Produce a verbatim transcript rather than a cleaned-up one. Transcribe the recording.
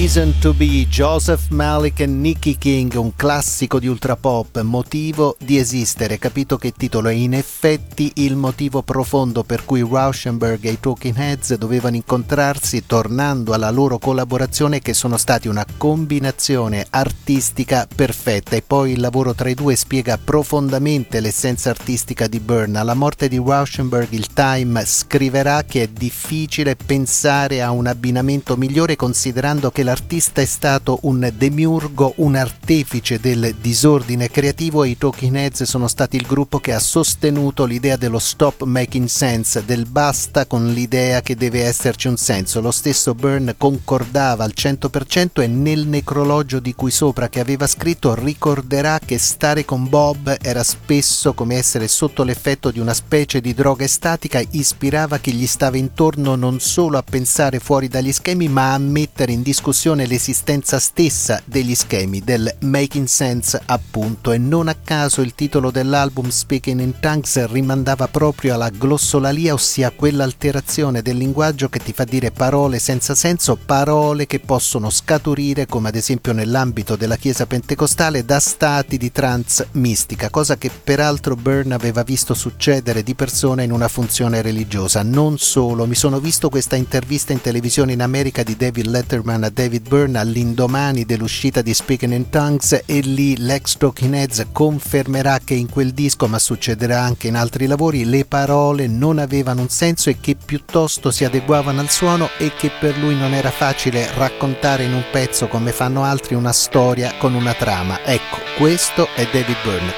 Reason to Be, Joseph Malik e Nicky King, un classico di ultrapop, Motivo di esistere, capito che titolo è in effetti il motivo profondo per cui Rauschenberg e i Talking Heads dovevano incontrarsi, tornando alla loro collaborazione, che sono stati una combinazione artistica perfetta. E poi il lavoro tra i due spiega profondamente l'essenza artistica di Byrne. Alla morte di Rauschenberg il Time scriverà che è difficile pensare a un abbinamento migliore, considerando che l'artista è stato un demiurgo, un artefice del disordine creativo, e i Talking Heads sono stati il gruppo che ha sostenuto l'idea dello stop making sense, del basta con l'idea che deve esserci un senso. Lo stesso Byrne concordava al cento per cento, e nel necrologio di cui sopra che aveva scritto ricorderà che stare con Bob era spesso come essere sotto l'effetto di una specie di droga estatica, ispirava chi gli stava intorno non solo a pensare fuori dagli schemi, ma a mettere in discussione l'esistenza stessa degli schemi, del making sense appunto. E non a caso il titolo dell'album Speaking in Tongues rimandava proprio alla glossolalia, ossia quell'alterazione del linguaggio che ti fa dire parole senza senso, parole che possono scaturire, come ad esempio nell'ambito della chiesa pentecostale, da stati di trance mistica, cosa che peraltro Byrne aveva visto succedere di persona in una funzione religiosa. Non solo, mi sono visto questa intervista in televisione in America di David Letterman a David Byrne all'indomani dell'uscita di Speaking in Tongues, e lì l'ex Talking Heads confermerà che in quel disco, ma succederà anche in altri lavori, le parole non avevano un senso e che piuttosto si adeguavano al suono, e che per lui non era facile raccontare in un pezzo, come fanno altri, una storia con una trama. Ecco, questo è David Byrne.